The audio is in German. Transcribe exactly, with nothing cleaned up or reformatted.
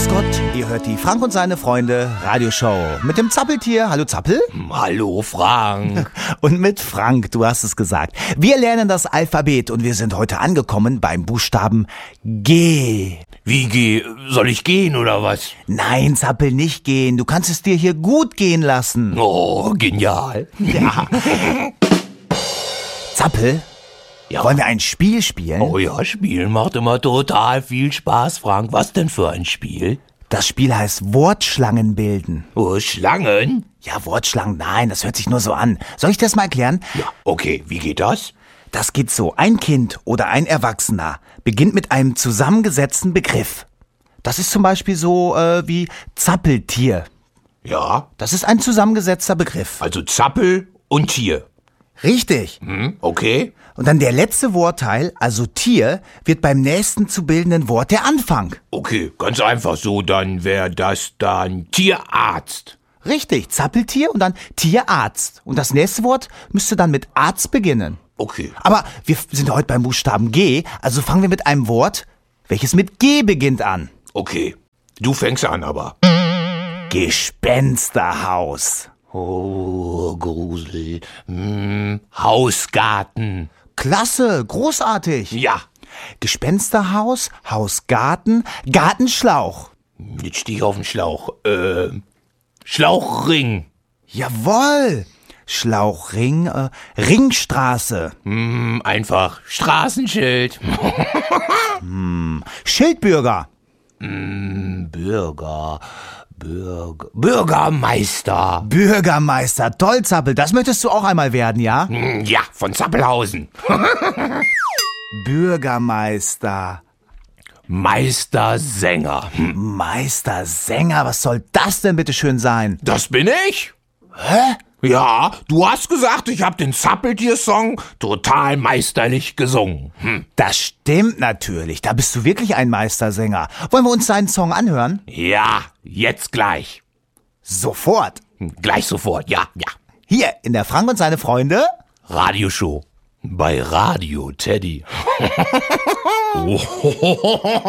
Gott, ihr hört die Frank und seine Freunde Radioshow mit dem Zappeltier. Hallo Zappel. Hallo Frank. Und mit Frank, du hast es gesagt. Wir lernen das Alphabet und wir sind heute angekommen beim Buchstaben G. Wie geh? Soll ich gehen oder was? Nein, Zappel, nicht gehen. Du kannst es dir hier gut gehen lassen. Oh, genial. Ja. Zappel, Ja. wollen wir ein Spiel spielen? Oh ja, Spielen macht immer total viel Spaß, Frank. Was denn für ein Spiel? Das Spiel heißt Wortschlangen bilden. Oh, Schlangen? Ja, Wortschlangen, nein, das hört sich nur so an. Soll ich das mal erklären? Ja, okay, wie geht das? Das geht so. Ein Kind oder ein Erwachsener beginnt mit einem zusammengesetzten Begriff. Das ist zum Beispiel so äh, wie Zappeltier. Ja, Das ist ein zusammengesetzter Begriff. also Zappel und Tier. Richtig. Hm, okay. Und dann der letzte Wortteil, also Tier, wird beim nächsten zu bildenden Wort der Anfang. Okay, ganz einfach so, dann wäre das dann Tierarzt. Richtig, Zappeltier und dann Tierarzt. Und das nächste Wort müsste dann mit Arzt beginnen. Okay. Aber wir sind heute beim Buchstaben G, also fangen wir mit einem Wort, welches mit G beginnt an. Okay, du fängst an aber. Gespensterhaus. Oh, Grusel. Hm, Hausgarten. Klasse, großartig. Ja, Gespensterhaus, Hausgarten, Gartenschlauch. jetzt steh ich auf dem Schlauch. Äh, Schlauchring. Jawohl. Schlauchring, äh, Ringstraße. Hm, einfach Straßenschild. Schildbürger. Bürger. Bürger. Bürgermeister. Bürgermeister, toll, Zappel, das möchtest du auch einmal werden, ja? Hm, ja, von Zappelhausen. Bürgermeister. Meistersänger. Hm, Meistersänger, was soll das denn bitte schön sein? das bin ich. Hä? Ja, du hast gesagt, ich hab den Zappeltier-Song total meisterlich gesungen. Hm. Das stimmt natürlich, da bist du wirklich ein Meistersänger. Wollen wir uns deinen Song anhören? Ja, jetzt gleich. Sofort. Hm, gleich sofort, ja, ja. Hier in der Frank und seine Freunde. Radioshow. Bei Radio Teddy.